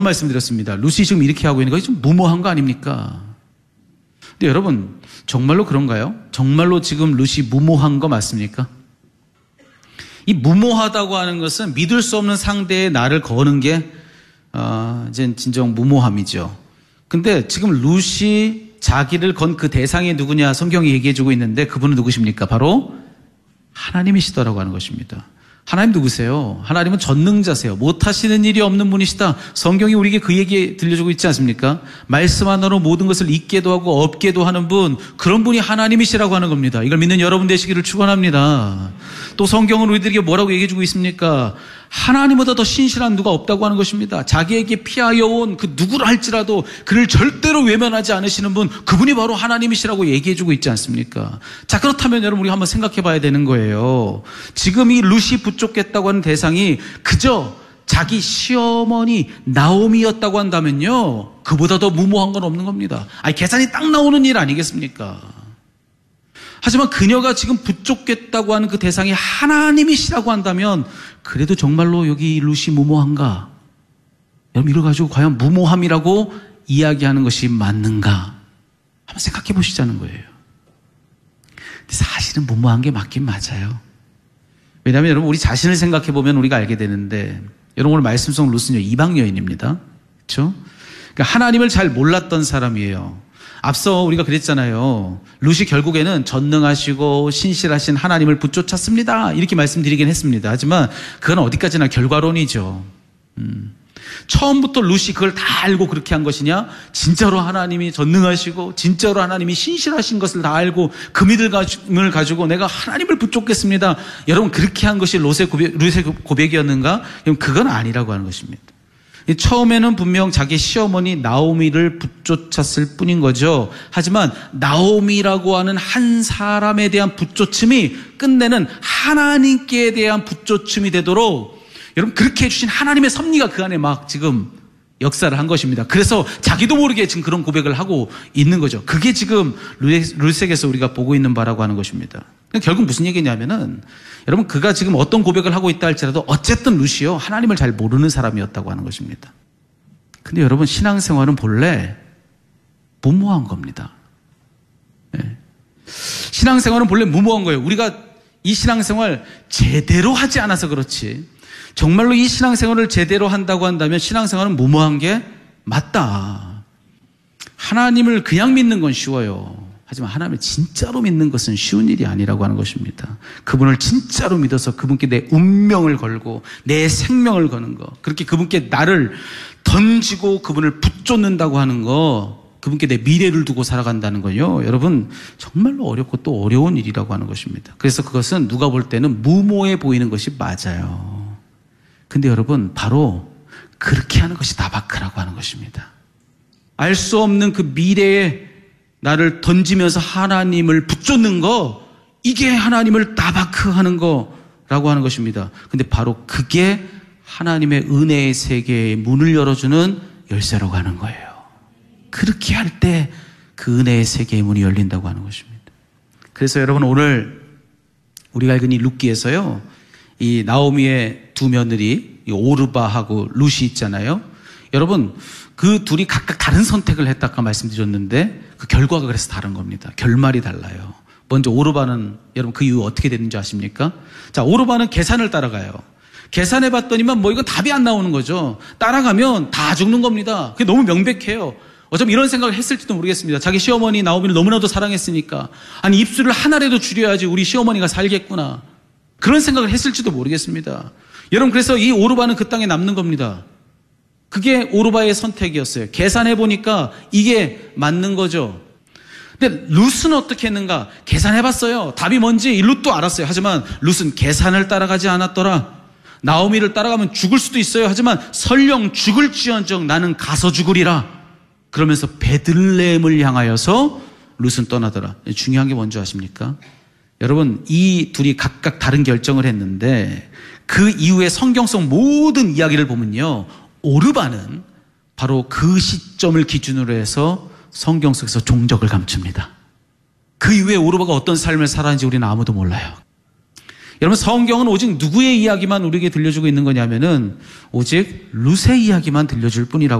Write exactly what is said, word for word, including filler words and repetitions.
말씀드렸습니다. 루시 지금 이렇게 하고 있는 거 좀 무모한 거 아닙니까? 근데 여러분 정말로 그런가요? 정말로 지금 루시 무모한 거 맞습니까? 이 무모하다고 하는 것은 믿을 수 없는 상대의 나를 거는 게 어, 이제 진정 무모함이죠. 근데 지금 루시 자기를 건 그 대상이 누구냐 성경이 얘기해주고 있는데 그분은 누구십니까? 바로 하나님이시더라고 하는 것입니다. 하나님 누구세요? 하나님은 전능자세요. 못하시는 일이 없는 분이시다. 성경이 우리에게 그 얘기 들려주고 있지 않습니까? 말씀 하나로 모든 것을 잊게도 하고 없게도 하는 분, 그런 분이 하나님이시라고 하는 겁니다. 이걸 믿는 여러분 되시기를 축원합니다. 또 성경은 우리들에게 뭐라고 얘기해주고 있습니까? 하나님보다 더 신실한 누가 없다고 하는 것입니다. 자기에게 피하여 온 그 누구를 할지라도 그를 절대로 외면하지 않으시는 분, 그분이 바로 하나님이시라고 얘기해주고 있지 않습니까? 자, 그렇다면 여러분 우리 한번 생각해 봐야 되는 거예요. 지금 이 루시 붙잡겠다고 하는 대상이 그저 자기 시어머니 나오미였다고 한다면요, 그보다 더 무모한 건 없는 겁니다. 아니, 계산이 딱 나오는 일 아니겠습니까? 하지만 그녀가 지금 붙잡겠다고 하는 그 대상이 하나님이시라고 한다면 그래도 정말로 여기 루시 무모한가? 여러분 이걸 가지고 과연 무모함이라고 이야기하는 것이 맞는가? 한번 생각해 보시자는 거예요. 근데 사실은 무모한 게 맞긴 맞아요. 왜냐하면 여러분 우리 자신을 생각해 보면 우리가 알게 되는데, 여러분 오늘 말씀 속 루스는요 이방 여인입니다. 그렇죠? 그러니까 하나님을 잘 몰랐던 사람이에요. 앞서 우리가 그랬잖아요. 루시 결국에는 전능하시고 신실하신 하나님을 붙쫓았습니다. 이렇게 말씀드리긴 했습니다. 하지만 그건 어디까지나 결과론이죠. 음. 처음부터 루시 그걸 다 알고 그렇게 한 것이냐? 진짜로 하나님이 전능하시고 진짜로 하나님이 신실하신 것을 다 알고 그 믿음을 가지고 내가 하나님을 붙잡겠습니다. 여러분 그렇게 한 것이 루스의 고백, 루스의 고백이었는가? 그럼 그건 아니라고 하는 것입니다. 처음에는 분명 자기 시어머니 나오미를 붙쫓았을 뿐인 거죠. 하지만 나오미라고 하는 한 사람에 대한 붙쫓음이 끝내는 하나님께 대한 붙쫓음이 되도록 여러분 그렇게 해주신 하나님의 섭리가 그 안에 막 지금 역사를 한 것입니다. 그래서 자기도 모르게 지금 그런 고백을 하고 있는 거죠. 그게 지금 룰색에서 우리가 보고 있는 바라고 하는 것입니다. 결국 무슨 얘기냐면은 여러분 그가 지금 어떤 고백을 하고 있다 할지라도 어쨌든 루시요 하나님을 잘 모르는 사람이었다고 하는 것입니다. 근데 여러분 신앙생활은 본래 무모한 겁니다. 네. 신앙생활은 본래 무모한 거예요. 우리가 이 신앙생활 제대로 하지 않아서 그렇지, 정말로 이 신앙생활을 제대로 한다고 한다면 신앙생활은 무모한 게 맞다. 하나님을 그냥 믿는 건 쉬워요. 하지만 하나님을 진짜로 믿는 것은 쉬운 일이 아니라고 하는 것입니다. 그분을 진짜로 믿어서 그분께 내 운명을 걸고 내 생명을 거는 거, 그렇게 그분께 나를 던지고 그분을 붙쫓는다고 하는 거, 그분께 내 미래를 두고 살아간다는 거요, 여러분 정말로 어렵고 또 어려운 일이라고 하는 것입니다. 그래서 그것은 누가 볼 때는 무모해 보이는 것이 맞아요. 근데 여러분 바로 그렇게 하는 것이 나바크라고 하는 것입니다. 알 수 없는 그 미래에 나를 던지면서 하나님을 붙쫓는 거, 이게 하나님을 나바크하는 거라고 하는 것입니다. 근데 바로 그게 하나님의 은혜의 세계의 문을 열어주는 열쇠라고 하는 거예요. 그렇게 할 때 그 은혜의 세계의 문이 열린다고 하는 것입니다. 그래서 여러분 오늘 우리가 읽은 이 룻기에서요, 이 나오미의 두 며느리 이 오르바하고 룻이 있잖아요. 여러분 그 둘이 각각 다른 선택을 했다 아까 말씀드렸는데 그 결과가 그래서 다른 겁니다. 결말이 달라요. 먼저 오르바는 여러분 그 이후 어떻게 됐는지 아십니까? 자, 오르바는 계산을 따라가요. 계산해 봤더니만 뭐 이건 답이 안 나오는 거죠. 따라가면 다 죽는 겁니다. 그게 너무 명백해요. 어쩌면 이런 생각을 했을지도 모르겠습니다. 자기 시어머니 나오미를 너무나도 사랑했으니까 아니 입술을 하나라도 줄여야지 우리 시어머니가 살겠구나, 그런 생각을 했을지도 모르겠습니다. 여러분 그래서 이 오르바는 그 땅에 남는 겁니다. 그게 오르바의 선택이었어요. 계산해 보니까 이게 맞는 거죠. 근데 룻은 어떻게 했는가? 계산해 봤어요. 답이 뭔지 룻도 알았어요. 하지만 룻은 계산을 따라가지 않았더라. 나오미를 따라가면 죽을 수도 있어요. 하지만 설령 죽을지언정 나는 가서 죽으리라. 그러면서 베들레헴을 향하여서 룻은 떠나더라. 중요한 게 뭔지 아십니까? 여러분 이 둘이 각각 다른 결정을 했는데 그 이후에 성경 속 모든 이야기를 보면요, 오르바는 바로 그 시점을 기준으로 해서 성경 속에서 종적을 감춥니다. 그 이후에 오르바가 어떤 삶을 살았는지 우리는 아무도 몰라요. 여러분, 성경은 오직 누구의 이야기만 우리에게 들려주고 있는 거냐면은 오직 룻의 이야기만 들려줄 뿐이라고